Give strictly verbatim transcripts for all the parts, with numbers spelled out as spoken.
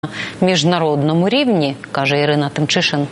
міжнародному рівні, каже Ірина Тимчишин.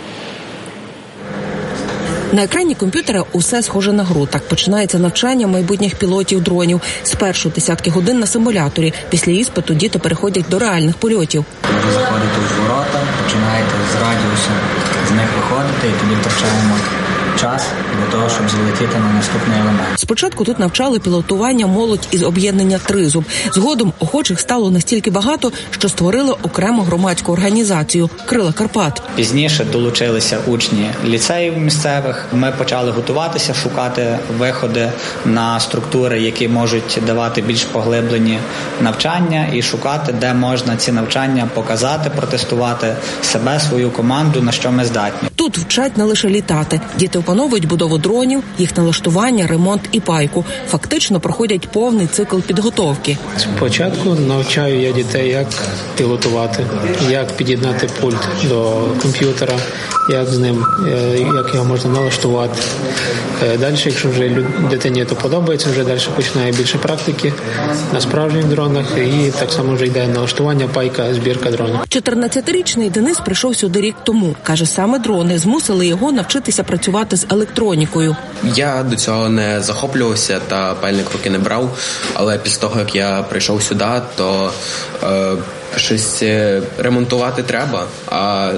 На екрані комп'ютера усе схоже на гру. Так починається навчання майбутніх пілотів дронів. Спершу десятки годин на симуляторі. Після іспиту діти переходять до реальних польотів. Ви заходите в ворота, починаєте з радіусу з них виходити, і тоді втрачаємо час для того, щоб залетіти на наступний елемент. Спочатку тут навчали пілотування молодь із об'єднання «Тризуб». Згодом охочих стало настільки багато, що створили окрему громадську організацію «Крила Карпат». Пізніше долучилися учні ліцеїв місцевих. Ми почали готуватися, шукати виходи на структури, які можуть давати більш поглиблені навчання, і шукати, де можна ці навчання показати, протестувати себе, свою команду, на що ми здатні. Тут вчать не лише літати. Діти опановують будову дронів, їх налаштування, ремонт і пайку. Фактично проходять повний цикл підготовки. Спочатку навчаю я дітей, як пілотувати, як під'єднати пульт до комп'ютера, як з ним, як його можна налаштувати. Далі, якщо вже дитині це подобається, вже далі починає більше практики на справжніх дронах, і так само вже йде налаштування, пайка, збірка дронів. чотирнадцятирічний Денис прийшов сюди рік тому. Каже, саме дрони змусили його навчитися працювати з електронікою. Я до цього не захоплювався та пальник в руки не брав, але після того, як я прийшов сюди, то е, щось ремонтувати треба, а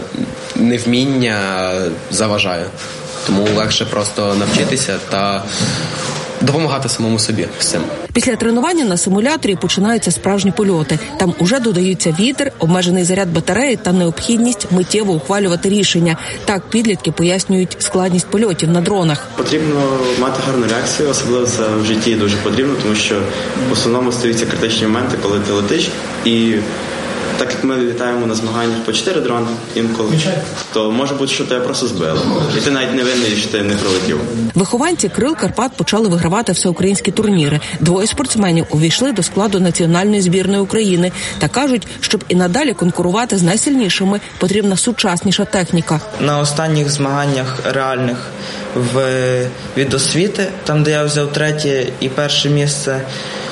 невміння заважає. Тому легше просто навчитися та допомагати самому собі з цим. Після тренування на симуляторі починаються справжні польоти. Там уже додаються вітер, обмежений заряд батареї та необхідність миттєво ухвалювати рішення. Так підлітки пояснюють складність польотів на дронах. Потрібно мати гарну реакцію, особливо це в житті дуже потрібно, тому що в основному стаються критичні моменти, коли ти летиш, і так як ми літаємо на змаганнях по чотири дрони інколи, то може бути, що тебе просто збили. І ти навіть не винний, що ти не пролетів. Вихованці «Крил Карпат» почали вигравати всеукраїнські турніри. Двоє спортсменів увійшли до складу національної збірної України та кажуть, щоб і надалі конкурувати з найсильнішими, потрібна сучасніша техніка. На останніх змаганнях реальних в від освіти, там де я взяв третє і перше місце,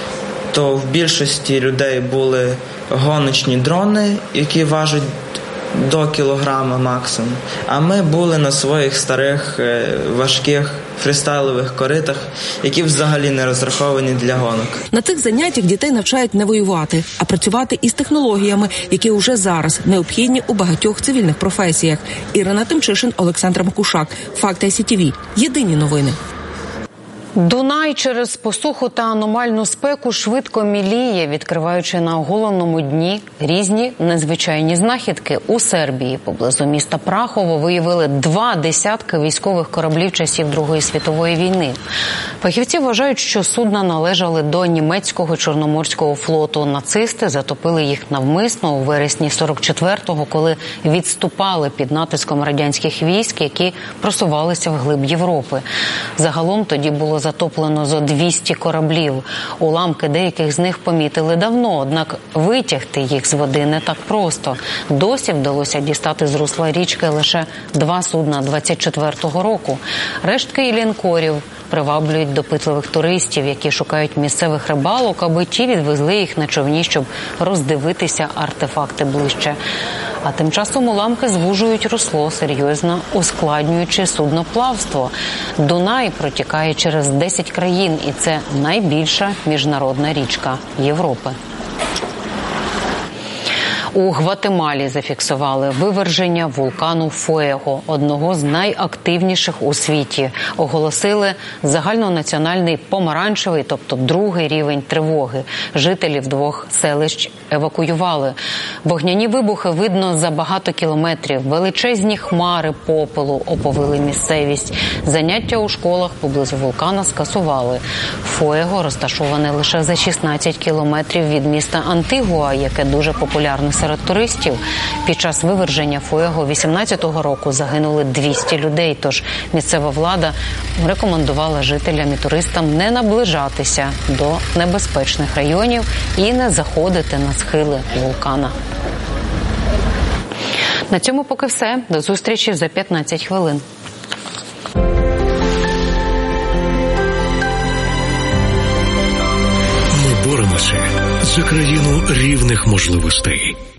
то в більшості людей були гоночні дрони, які важать до кілограма максимум. А ми були на своїх старих, важких фрістайлових коритах, які взагалі не розраховані для гонок. На цих заняттях дітей навчають не воювати, а працювати із технологіями, які вже зараз необхідні у багатьох цивільних професіях. Ірина Тимчишин, Олександр Макушак. Факти ай сі ті ві. Єдині новини. Дунай через посуху та аномальну спеку швидко міліє, відкриваючи на оголеному дні різні незвичайні знахідки. У Сербії поблизу міста Прахово виявили два десятки військових кораблів часів Другої світової війни. Фахівці вважають, що судна належали до німецького Чорноморського флоту. Нацисти затопили їх навмисно у вересні сорок четвертого, коли відступали під натиском радянських військ, які просувалися вглиб Європи. Загалом тоді було затоплено зо двісті кораблів. Уламки деяких з них помітили давно, однак витягти їх з води не так просто. Досі вдалося дістати з русла річки лише два судна двадцять четвертого року. Рештки лінкорів приваблюють допитливих туристів, які шукають місцевих рибалок, аби ті відвезли їх на човні, щоб роздивитися артефакти ближче. А тим часом уламки звужують русло, серйозно ускладнюючи судноплавство. Дунай протікає через десять країн, і це найбільша міжнародна річка Європи. У Гватемалі зафіксували виверження вулкану Фуего, одного з найактивніших у світі. Оголосили загальнонаціональний помаранчевий, тобто другий рівень тривоги. Жителів двох селищ евакуювали. Вогняні вибухи видно за багато кілометрів. Величезні хмари попелу оповили місцевість. Заняття у школах поблизу вулкана скасували. Фуего розташоване лише за шістнадцять кілометрів від міста Антигуа, яке дуже популярне серед туристів. Під час виверження Фуего вісімнадцятого року загинули двісті людей, тож місцева влада рекомендувала жителям і туристам не наближатися до небезпечних районів і не заходити на схили вулкана. На цьому поки все. До зустрічі за п'ятнадцять хвилин. Ми боремося за країну рівних можливостей.